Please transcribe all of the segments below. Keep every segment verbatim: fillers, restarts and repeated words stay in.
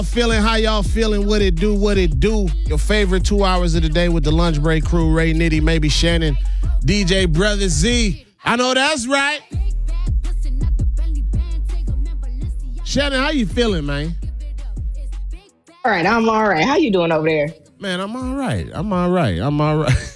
Feeling how y'all feeling? What it do? What it do? Your favorite two hours of the day with the lunch break crew: Ray, Nitty, maybe Shannon, D J Brother Z. I know that's right. Shannon, how you feeling, man? All right, I'm all right. How you doing over there? Man, I'm all right. I'm all right. I'm all right.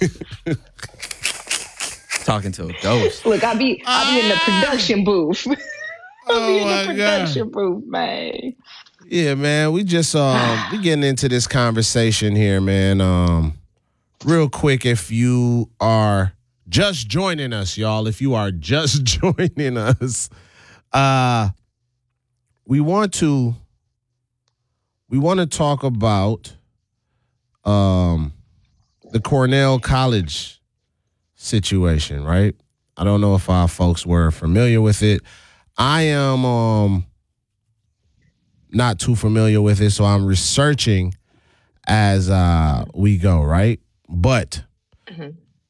Talking to a ghost. Look, I be I be in the production booth. I be Oh, in my the production booth, man. Yeah, man. We just um we getting into this conversation here, man. Um, real quick, if you are just joining us, y'all, if you are just joining us, uh, we want to we want to talk about um the Cornell College situation, right? I don't know if our folks were familiar with it. I am um. not too familiar with it, so I'm researching as uh, we go, right? But mm-hmm.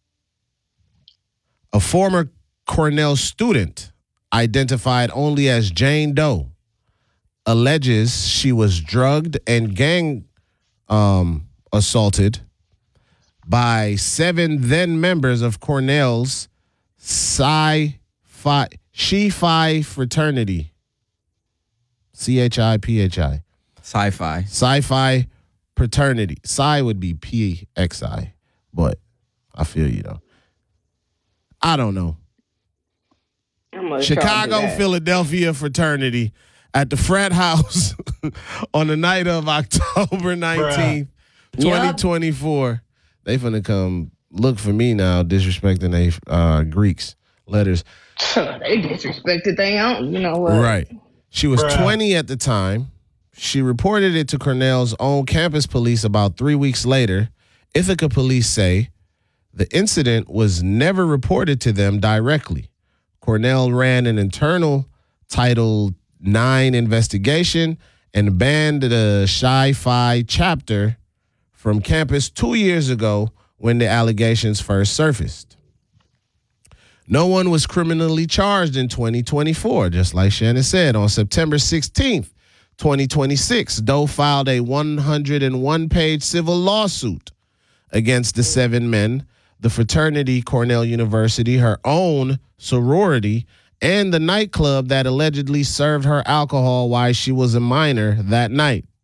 a former Cornell student identified only as Jane Doe alleges she was drugged and gang um, assaulted by seven then members of Cornell's Psi Phi Chi Phi fraternity. C H I P H I. Sci-fi. Sci-fi fraternity. Psi would be P X I, but I feel you, though. I don't know. Chicago, Philadelphia fraternity at the frat house on the night of October nineteenth, twenty twenty-four. Yep. They finna come look for me now, disrespecting they uh, Greeks letters. They disrespected they own, you know what? Right. She was Bruh. twenty at the time. She reported it to Cornell's own campus police about three weeks later. Ithaca police say the incident was never reported to them directly. Cornell ran an internal Title nine investigation and banned the Chi Phi chapter from campus two years ago when the allegations first surfaced. No one was criminally charged in twenty twenty-four, just like Shannon said. On September sixteenth, twenty twenty-six, Doe filed a one hundred one page civil lawsuit against the seven men, the fraternity, Cornell University, her own sorority, and the nightclub that allegedly served her alcohol while she was a minor that night.